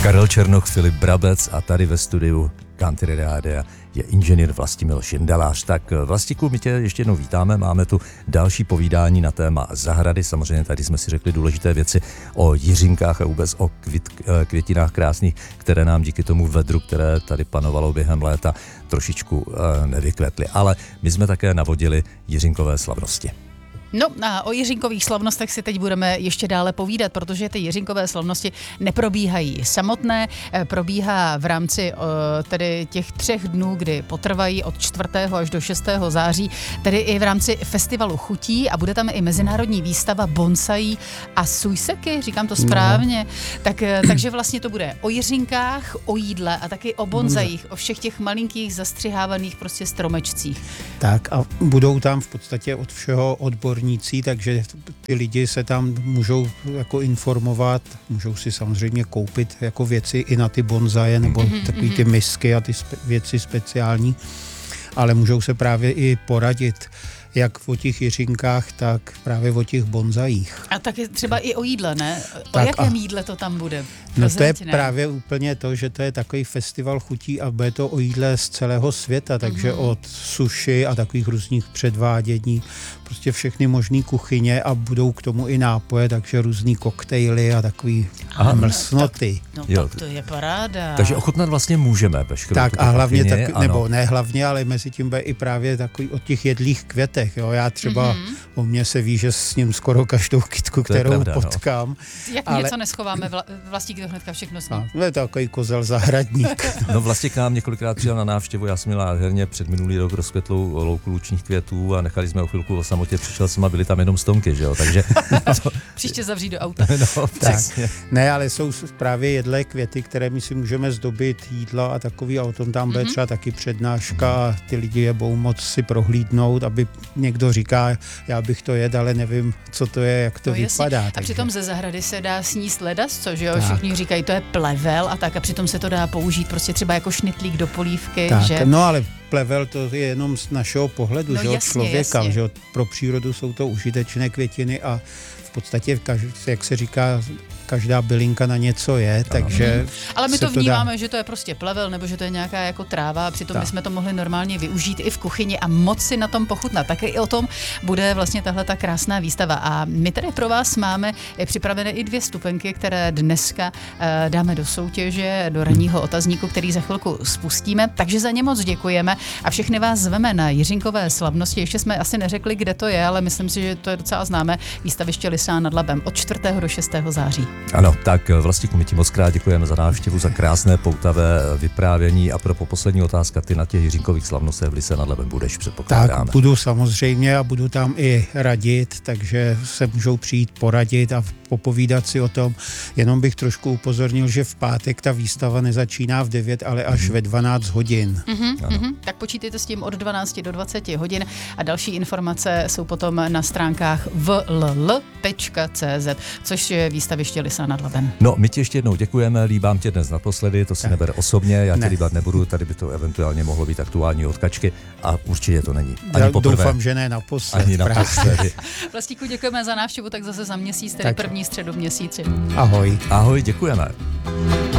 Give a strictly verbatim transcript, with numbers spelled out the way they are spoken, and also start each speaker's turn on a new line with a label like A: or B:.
A: Karel Černoch, Filip Brabec a tady ve studiu Country Rádia je inženýr Vlastimil Šindelář. Tak Vlastiku, my tě ještě jednou vítáme, máme tu další povídání na téma zahrady. Samozřejmě tady jsme si řekli důležité věci o jiřinkách a vůbec o kvit, květinách krásných, které nám díky tomu vedru, které tady panovalo během léta, trošičku nevykvetly. Ale my jsme také navodili jiřinkové slavnosti.
B: No a o jiřinkových slavnostech si teď budeme ještě dále povídat, protože ty jiřinkové slavnosti neprobíhají samotné, probíhá v rámci tedy těch třech dnů, kdy potrvají od čtvrtého až do šestého září, tedy i v rámci festivalu chutí a bude tam i mezinárodní výstava bonsaí a sujseky, říkám to správně. No. Tak, takže vlastně to bude o jiřinkách, o jídle a taky o bonsaích, o všech těch malinkých zastřihávaných prostě stromečcích.
C: Tak a budou tam v podstatě od všeho odborníci, takže ty lidi se tam můžou jako informovat, můžou si samozřejmě koupit jako věci i na ty bonsaje nebo mm-hmm, takový ty misky a ty spe- věci speciální, ale můžou se právě i poradit jak o těch jiřinkách, tak právě o těch bonsaích.
B: A taky třeba i o jídle, ne? O
C: tak
B: jakém
C: a...
B: jídle to tam bude?
C: No to je
B: ne?
C: právě úplně to, že to je takový festival chutí a bude to o jídle z celého světa, takže mm-hmm. od sushi a takových různých předvádění, prostě všechny možné kuchyně a budou k tomu i nápoje, takže různý koktejly a takový Aha, mlsnoty.
B: No, tak, no jo. Tak to je paráda.
A: Takže ochutnat vlastně můžeme veškerou.
C: Tak a hlavně, kuchyně, tak, nebo ne hlavně, ale mezi tím bude i právě takový od těch jedlých květech. Jo? Já třeba, mm-hmm. o mně se ví, že s ním skoro každou kytku, kterou pravda, potkám.
B: No. Jak ale... něco neschováme, vla, Vlastík to hnedka všechno sní.
C: No, je to takový kozel zahradník.
A: No Vlastík k nám několikrát přijel na návštěvu, já jsem měl nádherně před minulý rok rozkvětlou louku lučních květů a nechali jsme o chvilku o samotě, přišel jsem a byly tam jenom stonky, že jo, takže...
B: to... Příště zavřít do auta.
A: No,
C: tak. Ne, ale jsou právě jedlé květy, které my si můžeme zdobit jídla a takový a o tom tam bude mm-hmm. třeba taky přednáška a ty lidi je budou moc si prohlídnout, aby někdo říká, já bych to jedl, ale nevím, co to je, jak to no, vypadá.
B: A takže... přitom ze zahrady se dá sníst ledas, co, že jo, tak. Všichni říkají, to je plevel a tak a přitom se to dá použít prostě třeba jako šnitlík do polívky,
C: tak,
B: že?
C: No ale plevel to je jenom z našeho pohledu,
B: no,
C: že
B: jasně,
C: člověka,
B: jasně.
C: že pro přírodu jsou to užitečné květiny a v podstatě, jak se říká, každá bylinka na něco je, takže...
B: Mm. Ale my to vnímáme,
C: to
B: že to je prostě plevel, nebo že to je nějaká jako tráva a přitom bychom to mohli normálně využít i v kuchyni a moc si na tom pochutnat. Také i o tom bude vlastně tahle ta krásná výstava. A my tady pro vás máme připravené i dvě stupenky, které dneska uh, dáme do soutěže, do ranního otazníku, který za chvilku spustíme. Takže za ně moc děkujeme a všechny vás zveme na jiřinkové slavnosti. Ještě jsme asi neřekli, kde to je, ale myslím si, že to je docela známé. Výstaviště Lysá nad Labem od čtvrtého do šestého září.
A: Ano, tak Vlastíku, my ti moc krát děkujeme za návštěvu, za krásné poutavé vyprávění a pro poslední otázka, ty na těch jiřinkových slavnostech v Lysé nad Labem budeš, předpokládáme.
C: Tak budu samozřejmě a budu tam i radit, takže se můžou přijít poradit a popovídat si o tom. Jenom bych trošku upozornil, že v pátek ta výstava nezačíná v devět, ale až mm-hmm. ve dvanáct hodin.
B: Mm-hmm, mm-hmm. Tak počítejte s tím od dvanácti do dvaceti hodin a další informace jsou potom na stránkách w l l tečka c z, což je výstaviště Lysá nad Labem.
A: No, my ti ještě jednou děkujeme, líbám tě dnes naposledy, to si tak. Neber osobně, já tě
C: ne.
A: líbat nebudu, tady by to eventuálně mohlo být aktuální od Kačky a určitě to není. Ani já poprvé,
C: doufám, že ne naposled.
A: Ani naposledy.
B: Vlastíku, děkujeme za návštěvu, tak zase za měsíc, tedy tak. první středu v měsíci.
C: Ahoj.
A: Ahoj, děkujeme.